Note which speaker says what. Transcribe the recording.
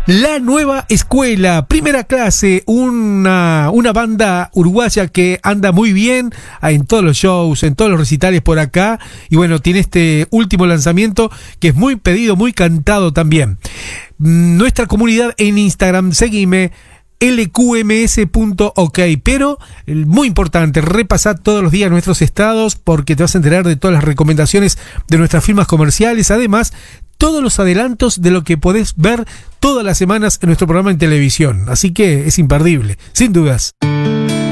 Speaker 1: La Nueva Escuela, primera clase, una banda uruguaya que anda muy bien en todos los shows, en todos los recitales por acá. Y bueno, tiene este último lanzamiento que es muy pedido, muy cantado también. Nuestra comunidad en Instagram, seguime, lqms.ok, pero muy importante, repasar todos los días nuestros estados porque te vas a enterar de todas las recomendaciones de nuestras firmas comerciales, además todos los adelantos de lo que podés ver todas las semanas en nuestro programa en televisión, así que es imperdible, sin dudas.